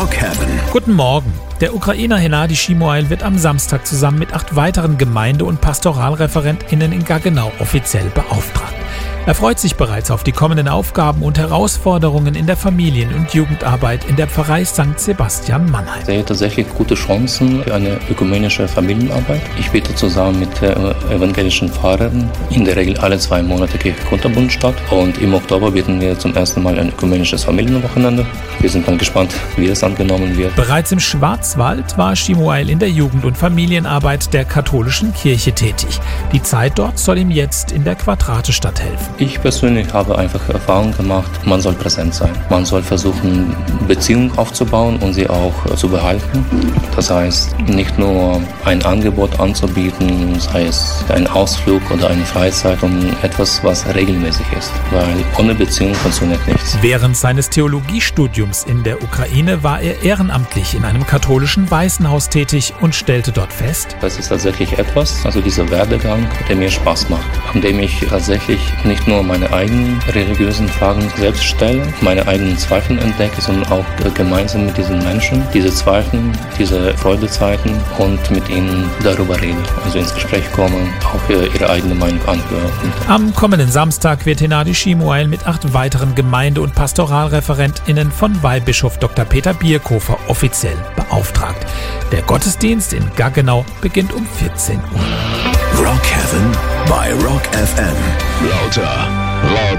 Rock Heaven. Guten Morgen. Der Ukrainer Hennady Shimoil wird am Samstag zusammen mit 8 weiteren Gemeinde- und PastoralreferentInnen in Gaggenau offiziell beauftragt. Er freut sich bereits auf die kommenden Aufgaben und Herausforderungen in der Familien- und Jugendarbeit in der Pfarrei St. Sebastian Mannheim. Ich sehe tatsächlich gute Chancen für eine ökumenische Familienarbeit. Ich bete zusammen mit evangelischen Pfarrern in der Regel alle 2 Monate Kirchenkunterbund statt. Und im Oktober bieten wir zum ersten Mal ein ökumenisches Familienwochenende. Wir sind dann gespannt, wie es angenommen wird. Bereits im Schwarzwald war Shimoil in der Jugend- und Familienarbeit der katholischen Kirche tätig. Die Zeit dort soll ihm jetzt in der Quadratestadt helfen. Ich persönlich habe einfach Erfahrung gemacht, man soll präsent sein. Man soll versuchen, Beziehungen aufzubauen und sie auch zu behalten. Das heißt, nicht nur ein Angebot anzubieten, sei es ein Ausflug oder eine Freizeit, sondern etwas, was regelmäßig ist. Weil ohne Beziehung funktioniert nichts. Während seines Theologiestudiums in der Ukraine war er ehrenamtlich in einem katholischen Waisenhaus tätig und stellte dort fest: Das ist tatsächlich etwas, also dieser Werdegang, der mir Spaß macht, an dem ich tatsächlich nicht nur meine eigenen religiösen Fragen selbst stelle, meine eigenen Zweifel entdecke, sondern auch gemeinsam mit diesen Menschen diese Zweifel, diese Freudezeiten und mit ihnen darüber rede, also ins Gespräch komme, auch ihre eigene Meinung anhöre. Am kommenden Samstag wird Hennady Shimoil mit 8 weiteren Gemeinde- und PastoralreferentInnen von Weihbischof Dr. Peter Bierkofer offiziell beauftragt. Der Gottesdienst in Gaggenau beginnt um 14 Uhr. Rock Heaven bei Rock FM. Lauter, laut.